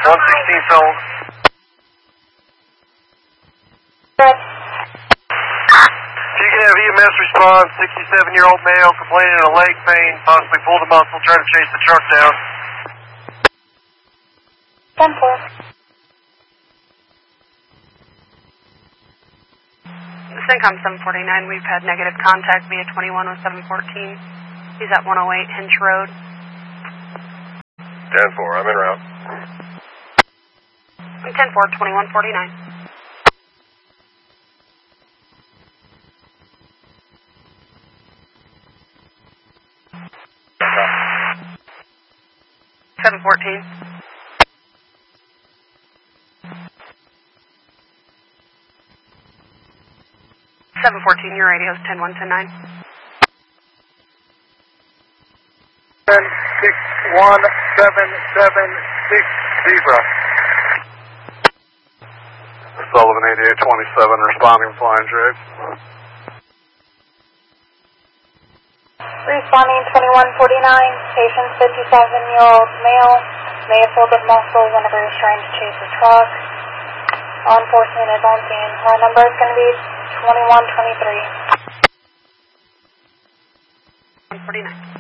116 sold. If you can have EMS respond, 67-year-old male complaining of leg pain, possibly pulled a muscle, trying to chase the truck down. 10-4. CENTCOM 749, we've had negative contact via 210714. He's at 108 Hinge Road. 10-4, I'm en route. 10-4, 2149. Seven 14. 714, your radio is 10110-9. 61776 Sullivan 8827 responding, flying Drake. Responding 2149, patient 57-year-old male, may have pulled a muscle whenever he was trying to chase the truck. Law enforcement advancing. Our number is going to be 2123. 149.